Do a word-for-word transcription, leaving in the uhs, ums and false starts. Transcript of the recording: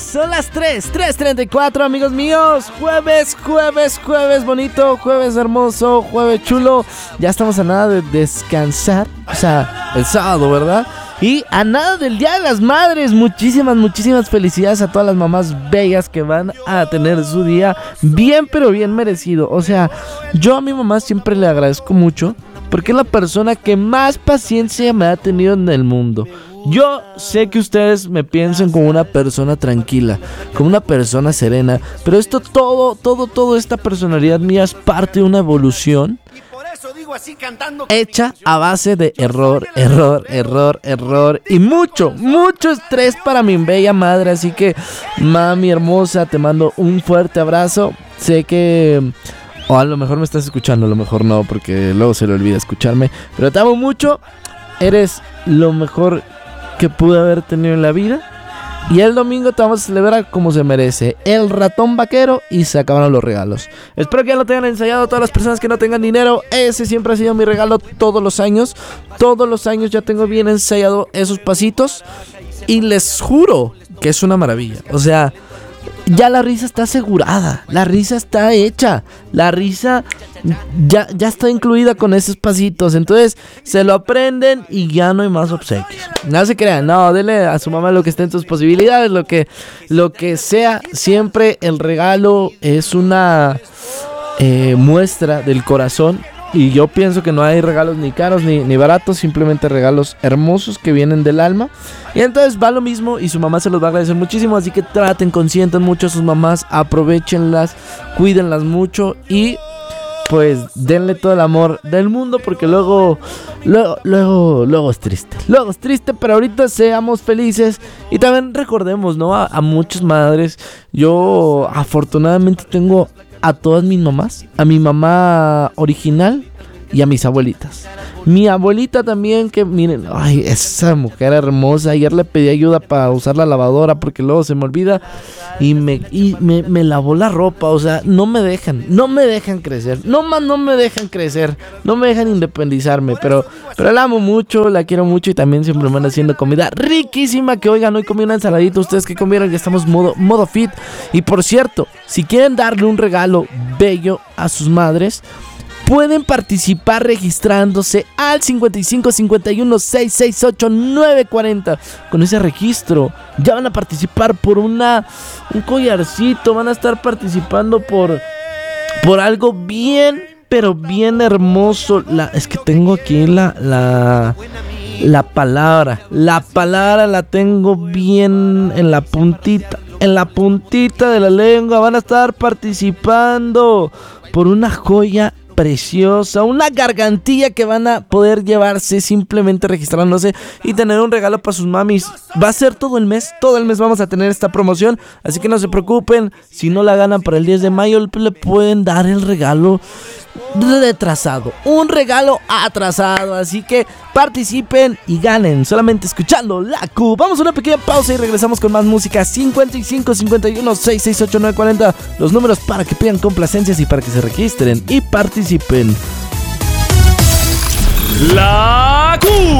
Son las tres, tres treinta y cuatro, amigos míos. Jueves, jueves, jueves bonito, jueves hermoso, jueves chulo. Ya estamos a nada de descansar, o sea, el sábado, ¿verdad? Y a nada del Día de las Madres. Muchísimas, muchísimas felicidades a todas las mamás bellas que van a tener su día bien, pero bien merecido. O sea, yo a mi mamá siempre le agradezco mucho porque es la persona que más paciencia me ha tenido en el mundo. Yo sé que ustedes me piensan como una persona tranquila, como una persona serena, pero esto todo, todo, todo esta personalidad mía es parte de una evolución hecha a base de error, error, error, error y mucho, mucho estrés para mi bella madre. Así que, mami hermosa, te mando un fuerte abrazo. Sé que... o a lo mejor me estás escuchando, a lo mejor no, porque luego se le olvida escucharme. Pero te amo mucho, eres lo mejor que pude haber tenido en la vida. Y el domingo te vamos a celebrar como se merece, el ratón vaquero, y se acabaron los regalos. Espero que ya lo tengan ensayado todas las personas que no tengan dinero. Ese siempre ha sido mi regalo todos los años. Todos los años ya tengo bien ensayado esos pasitos. Y les juro que es una maravilla. O sea, ya la risa está asegurada, la risa está hecha, la risa ya, ya está incluida con esos pasitos. Entonces se lo aprenden y ya no hay más obsequios. No se crean, no, denle a su mamá lo que esté en sus posibilidades, lo que, lo que sea. Siempre el regalo es una eh, muestra del corazón. Y yo pienso que no hay regalos ni caros ni, ni baratos, simplemente regalos hermosos que vienen del alma. Y entonces va lo mismo y su mamá se los va a agradecer muchísimo. Así que traten, consientan mucho a sus mamás, aprovechenlas, cuídenlas mucho y pues denle todo el amor del mundo, porque luego, luego, luego, luego es triste. Luego es triste, pero ahorita seamos felices. Y también recordemos, ¿no? A, a muchas madres. Yo afortunadamente tengo a todas mis mamás, a mi mamá original y a mis abuelitas. Mi abuelita también, que miren, ay, esa mujer hermosa. Ayer le pedí ayuda para usar la lavadora porque luego se me olvida y me, y me, me lavó la ropa. O sea, no me dejan, no me dejan crecer, no más no me dejan crecer, no me dejan independizarme, pero, pero la amo mucho, la quiero mucho y también siempre me van haciendo comida riquísima. Que oigan, hoy comí una ensaladita, ustedes que comieron, que estamos modo, modo fit. Y por cierto, si quieren darle un regalo bello a sus madres, pueden participar registrándose al cincuenta y cinco cincuenta y uno seiscientos sesenta y ocho nueve cuarenta. Con ese registro ya van a participar por una un collarcito, van a estar participando por por algo bien, pero bien hermoso. La, es que tengo aquí la la la palabra, la palabra la tengo bien en la puntita, en la puntita de la lengua. Van a estar participando por una joya preciosa, una gargantilla que van a poder llevarse simplemente registrándose y tener un regalo para sus mamis. Va a ser todo el mes, todo el mes vamos a tener esta promoción, así que no se preocupen. Si no la ganan para el diez de mayo, le pueden dar el regalo retrasado, un regalo atrasado. Así que participen y ganen solamente escuchando la Q. Vamos a una pequeña pausa y regresamos con más música. Cincuenta y cinco cincuenta y uno seiscientos sesenta y ocho nueve cuarenta, los números para que pidan complacencias y para que se registren y participen. La Q.